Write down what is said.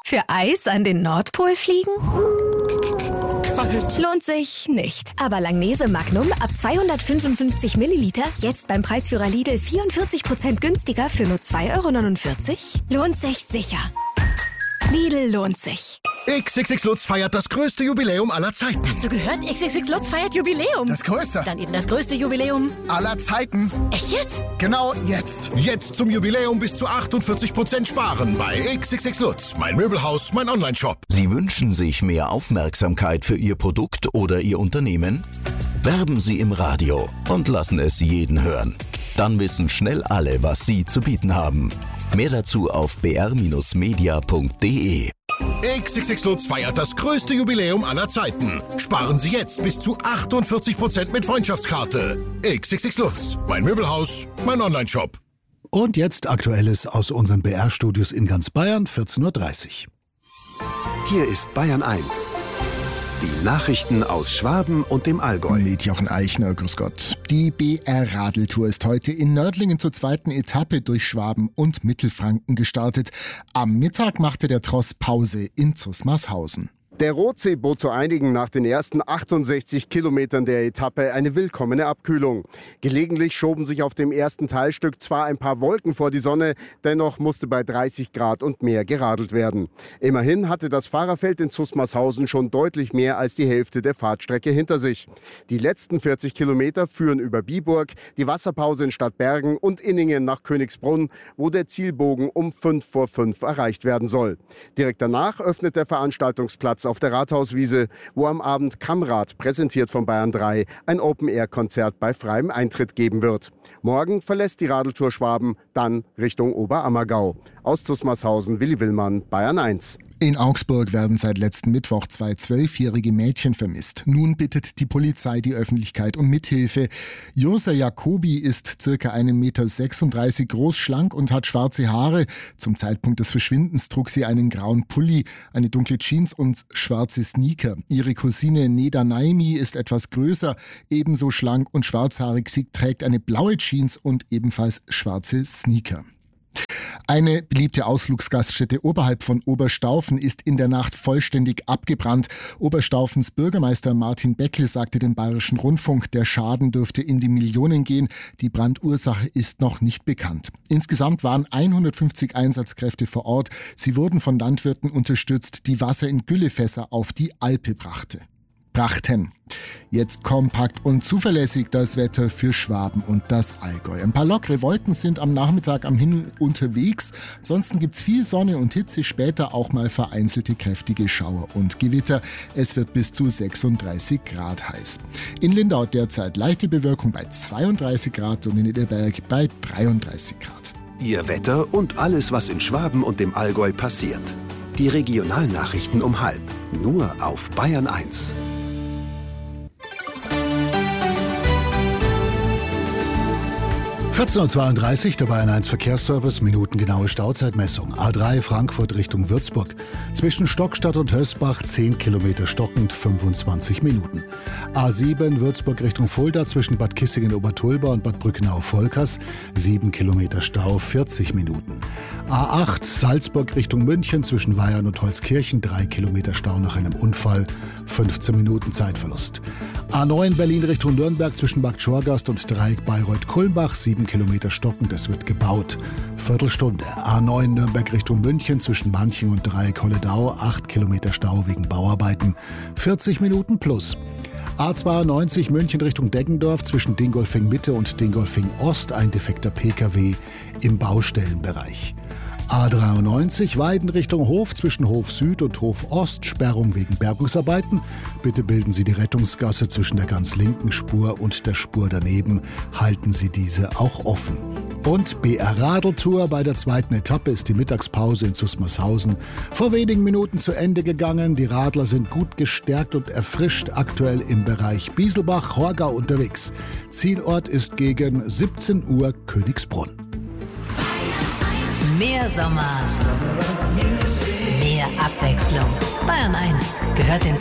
Für Eis an den Nordpol fliegen? Kalt. Lohnt sich nicht. Aber Langnese Magnum ab 255 Milliliter, jetzt beim Preisführer Lidl 44% günstiger für nur 2,49 €? Lohnt sich sicher. Lidl lohnt sich. XXX Lutz feiert das größte Jubiläum aller Zeiten. Hast du gehört? XXX Lutz feiert Jubiläum. Das größte. Dann eben das größte Jubiläum Aller Zeiten. Echt jetzt? Genau jetzt. Jetzt zum Jubiläum bis zu 48% sparen bei XXX Lutz. Mein Möbelhaus, mein Onlineshop. Sie wünschen sich mehr Aufmerksamkeit für Ihr Produkt oder Ihr Unternehmen? Werben Sie im Radio und lassen es jeden hören. Dann wissen schnell alle, was Sie zu bieten haben. Mehr dazu auf br-media.de. XXX Lutz feiert das größte Jubiläum aller Zeiten. Sparen Sie jetzt bis zu 48% mit Freundschaftskarte. XXX Lutz. Mein Möbelhaus, mein Onlineshop. Und jetzt Aktuelles aus unseren BR-Studios in ganz Bayern, 14:30 Uhr. Hier ist Bayern 1. Die Nachrichten aus Schwaben und dem Allgäu. Mit Jochen Eichner, grüß Gott. Die BR-Radeltour ist heute in Nördlingen zur zweiten Etappe durch Schwaben und Mittelfranken gestartet. Am Mittag machte der Tross Pause in Zusmarshausen. Der Rotsee bot zu einigen nach den ersten 68 Kilometern der Etappe eine willkommene Abkühlung. Gelegentlich schoben sich auf dem ersten Teilstück zwar ein paar Wolken vor die Sonne, dennoch musste bei 30 Grad und mehr geradelt werden. Immerhin hatte das Fahrerfeld in Zusmarshausen schon deutlich mehr als die Hälfte der Fahrtstrecke hinter sich. Die letzten 40 Kilometer führen über Biburg, die Wasserpause in Stadtbergen und Inningen nach Königsbrunn, wo der Zielbogen um 5 vor 5 erreicht werden soll. Direkt danach öffnet der Veranstaltungsplatz auf der Rathauswiese, wo am Abend Kammrad, präsentiert von Bayern 3, ein Open-Air-Konzert bei freiem Eintritt geben wird. Morgen verlässt die Radeltour Schwaben, dann Richtung Oberammergau. Aus Zusmarshausen, Willi Willmann, Bayern 1. In Augsburg werden seit letzten Mittwoch 2 12-jährige Mädchen vermisst. Nun bittet die Polizei die Öffentlichkeit um Mithilfe. Josa Jacobi ist ca. 1,36 Meter groß, schlank und hat schwarze Haare. Zum Zeitpunkt des Verschwindens trug sie einen grauen Pulli, eine dunkle Jeans und schwarze Sneaker. Ihre Cousine Neda Naimi ist etwas größer, ebenso schlank und schwarzhaarig. Sie trägt eine blaue Jeans und ebenfalls schwarze Sneaker. Eine beliebte Ausflugsgaststätte oberhalb von Oberstaufen ist in der Nacht vollständig abgebrannt. Oberstaufens Bürgermeister Martin Beckel sagte dem Bayerischen Rundfunk, der Schaden dürfte in die Millionen gehen. Die Brandursache ist noch nicht bekannt. Insgesamt waren 150 Einsatzkräfte vor Ort. Sie wurden von Landwirten unterstützt, die Wasser in Güllefässer auf die Alpe brachten. Jetzt kompakt und zuverlässig das Wetter für Schwaben und das Allgäu. Ein paar lockere Wolken sind am Nachmittag am Himmel unterwegs. Ansonsten gibt's viel Sonne und Hitze, später auch mal vereinzelte kräftige Schauer und Gewitter. Es wird bis zu 36 Grad heiß. In Lindau derzeit leichte Bewölkung bei 32 Grad und in Niederberg bei 33 Grad. Ihr Wetter und alles, was in Schwaben und dem Allgäu passiert. Die Regionalnachrichten um 12:30. Nur auf Bayern 1. 14:32 Uhr, der Bayern 1 Verkehrsservice, minutengenaue Stauzeitmessung. A3 Frankfurt Richtung Würzburg. Zwischen Stockstadt und Hösbach 10 Kilometer stockend, 25 Minuten. A7 Würzburg Richtung Fulda zwischen Bad Kissingen-Obertulba und Bad Brückenau-Volkers 7 Kilometer Stau, 40 Minuten. A8 Salzburg Richtung München zwischen Weyern und Holzkirchen 3 Kilometer Stau nach einem Unfall, 15 Minuten Zeitverlust. A9 Berlin Richtung Nürnberg zwischen Bad Schorgast und Dreieck Bayreuth-Kulmbach 7 Kilometer stockend, es wird gebaut. Viertelstunde. A9 Nürnberg Richtung München zwischen Manching und Dreieck Holledau 8 Kilometer Stau wegen Bauarbeiten, 40 Minuten plus. A92 München Richtung Deggendorf zwischen Dingolfing Mitte und Dingolfing Ost ein defekter Pkw im Baustellenbereich. A93 Weiden Richtung Hof zwischen Hof Süd und Hof Ost, Sperrung wegen Bergungsarbeiten. Bitte bilden Sie die Rettungsgasse zwischen der ganz linken Spur und der Spur daneben. Halten Sie diese auch offen. Und BR Radeltour bei der zweiten Etappe ist die Mittagspause in Zusmarshausen vor wenigen Minuten zu Ende gegangen. Die Radler sind gut gestärkt und erfrischt, aktuell im Bereich Bieselbach-Horgau unterwegs. Zielort ist gegen 17 Uhr Königsbrunn. Mehr Sommer, mehr Abwechslung. Bayern 1 gehört ins